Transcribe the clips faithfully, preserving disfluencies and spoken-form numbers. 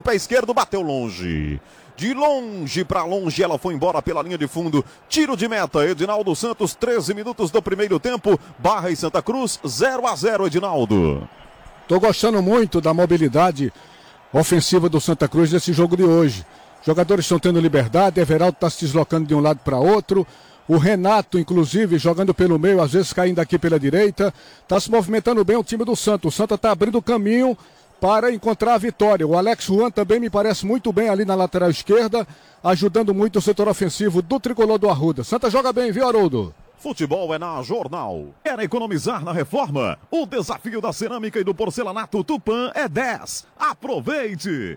Pé esquerdo, bateu longe. De longe para longe, ela foi embora pela linha de fundo. Tiro de meta, Edinaldo Santos, treze minutos do primeiro tempo. Barra e Santa Cruz, zero a zero, Edinaldo. Tô gostando muito da mobilidade ofensiva do Santa Cruz nesse jogo de hoje. Jogadores estão tendo liberdade, Everaldo está se deslocando de um lado para outro. O Renato, inclusive, jogando pelo meio, às vezes caindo aqui pela direita. Está se movimentando bem o time do Santa. O Santa está abrindo o caminho para encontrar a vitória. O Alex Juan também me parece muito bem ali na lateral esquerda, ajudando muito o setor ofensivo do tricolor do Arruda. Santa joga bem, viu, Haroldo? Futebol é na Jornal. Quer economizar na reforma? O desafio da cerâmica e do porcelanato Tupã é dez. Aproveite!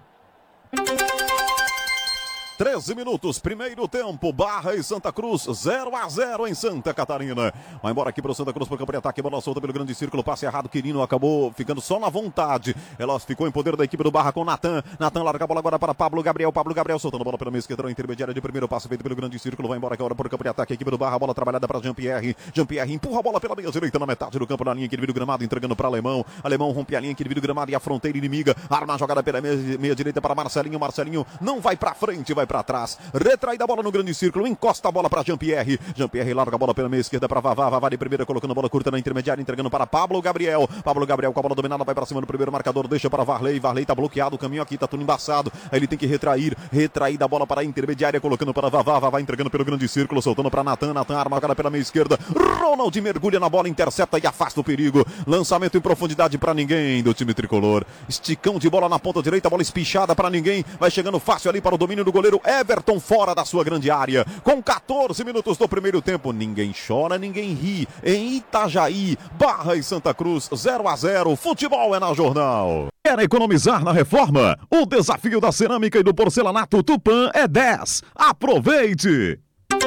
treze minutos, primeiro tempo, Barra e Santa Cruz, zero a zero em Santa Catarina. Vai embora aqui para o Santa Cruz, para o campo de ataque, bola solta pelo grande círculo, passe errado, Quirino acabou ficando só na vontade. Ela ficou em poder da equipe do Barra com Natan. Natan larga a bola agora para Pablo Gabriel, Pablo Gabriel soltando a bola pela meia esquerda, intermediária de primeiro passe feito pelo grande círculo, vai embora agora para o campo de ataque, a equipe do Barra, bola trabalhada para Jean-Pierre. Jean-Pierre empurra a bola pela meia direita na metade do campo, na linha que divide o gramado, entregando para Alemão. Alemão rompe a linha que divide o gramado e a fronteira inimiga, arma a jogada pela meia, meia direita para Marcelinho. Marcelinho não vai para frente, vai para trás. Retraída a bola no grande círculo, encosta a bola para Jean-Pierre. Jean-Pierre larga a bola pela meia esquerda para Vavá. Vavá de primeira, colocando a bola curta na intermediária, entregando para Pablo Gabriel. Pablo Gabriel com a bola dominada, vai para cima do primeiro marcador, deixa para Varley. Varley tá bloqueado, o caminho aqui tá tudo embaçado. Aí ele tem que retrair, retraída a bola para a intermediária, colocando para Vavá. Vavá entregando pelo grande círculo, soltando para Natan. Natan arma a pela meia esquerda. Ronald mergulha na bola, intercepta e afasta o perigo. Lançamento em profundidade para ninguém do time tricolor. Esticão de bola na ponta direita, bola espichada para ninguém. Vai chegando fácil ali para o domínio do goleiro Everton, fora da sua grande área. Com quatorze minutos do primeiro tempo, ninguém chora, ninguém ri. Em Itajaí, Barra e Santa Cruz, zero a zero. Futebol é na Jornal. Quer economizar na reforma? O desafio da cerâmica e do porcelanato Tupã é dez. Aproveite!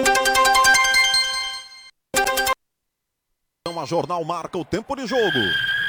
A Jornal marca o tempo de jogo.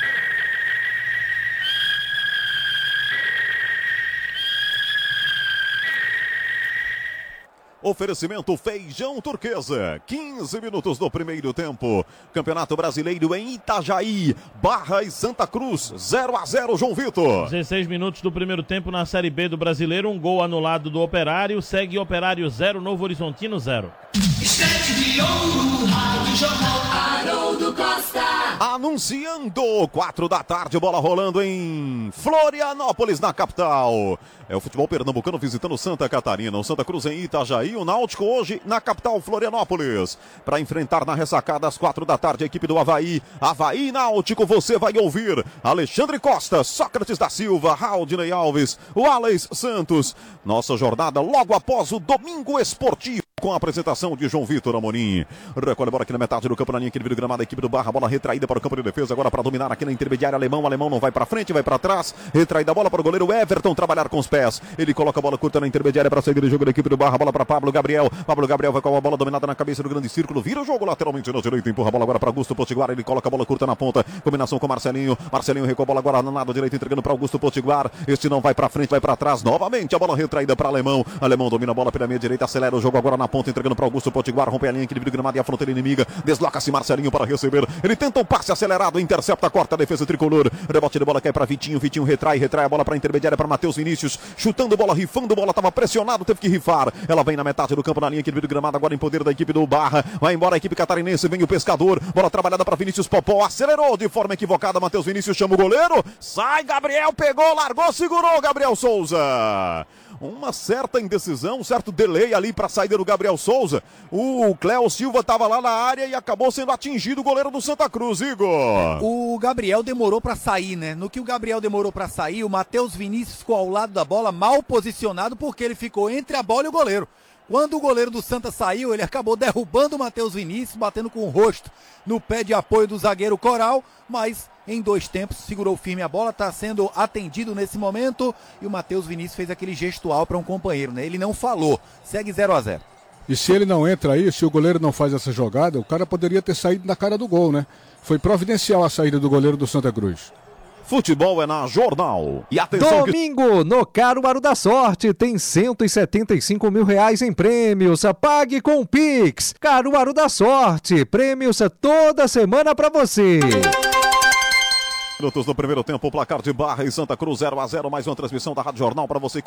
Oferecimento Feijão Turquesa, quinze minutos do primeiro tempo. Campeonato Brasileiro em Itajaí, Barra e Santa Cruz, zero a zero, João Vitor. dezesseis minutos do primeiro tempo na Série B do Brasileiro, um gol anulado do Operário, segue Operário zero, Novo Horizontino zero. Estante de ouro, Rádio Jornal, Haroldo Costa. Anunciando, quatro da tarde, bola rolando em Florianópolis, na capital. É o futebol pernambucano visitando Santa Catarina. O Santa Cruz em Itajaí, o Náutico hoje na capital Florianópolis. Para enfrentar na ressacada às quatro da tarde a equipe do Avaí. Avaí Náutico, você vai ouvir Alexandre Costa, Sócrates da Silva, Raudinei Alves, o Alex Santos. Nossa jornada logo após o Domingo Esportivo, com a apresentação de João Vitor Amorim. Recolhe a bola aqui na metade do campo, na linha que divide o gramado, a equipe do Barra, bola retraída para o campo de defesa, agora para dominar aqui na intermediária, Alemão, Alemão não vai para frente, vai para trás, retraída a bola para o goleiro Everton trabalhar com os pés, ele coloca a bola curta na intermediária para seguir o jogo da equipe do Barra, bola para Pablo Gabriel, Pablo Gabriel vai com a bola dominada na cabeça do grande círculo, vira o jogo lateralmente na direita, empurra a bola agora para Augusto Potiguar, ele coloca a bola curta na ponta, combinação com Marcelinho, Marcelinho recua a bola agora na lado direito, entregando para Augusto Potiguar, este não vai para frente, vai para trás, novamente a bola retraída para Alemão, Alemão domina a bola pela meia direita, acelera o jogo agora na ponta, entregando para Augusto Potiguar, rompe a linha que divide o gramado e a fronteira inimiga, desloca-se Marcelinho para receber, ele tenta um passe acelerado, intercepta, corta a defesa tricolor, rebote de bola cai para Vitinho, Vitinho retrai, retrai a bola para a intermediária para Matheus Vinícius, chutando bola, rifando bola, estava pressionado, teve que rifar, ela vem na metade do campo, na linha que divide o gramado, agora em poder da equipe do Barra, vai embora a equipe catarinense, vem o Pescador, bola trabalhada para Vinícius Popó, acelerou de forma equivocada, Matheus Vinícius chama o goleiro, sai Gabriel, pegou, largou, segurou Gabriel Souza. Uma certa indecisão, um certo delay ali para a saída do Gabriel Souza. O Cléo Silva estava lá na área e acabou sendo atingido o goleiro do Santa Cruz, Igor. O Gabriel demorou para sair, né? No que o Gabriel demorou para sair, o Matheus Vinícius ficou ao lado da bola, mal posicionado, porque ele ficou entre a bola e o goleiro. Quando o goleiro do Santa saiu, ele acabou derrubando o Matheus Vinícius, batendo com o rosto no pé de apoio do zagueiro Coral, mas em dois tempos segurou firme a bola, está sendo atendido nesse momento e o Matheus Vinícius fez aquele gestual para um companheiro, né? Ele não falou, segue zero a zero. E se ele não entra aí, se o goleiro não faz essa jogada, o cara poderia ter saído na cara do gol, né? Foi providencial a saída do goleiro do Santa Cruz. Futebol é na Jornal. E atenção Domingo, que... no Caruaru da Sorte, tem cento e setenta e cinco mil reais em prêmios. Pague com o Pix. Caruaru da Sorte, prêmios toda semana para você. Minutos do primeiro tempo, o placar de Barra e Santa Cruz zero a zero, mais uma transmissão da Rádio Jornal para você.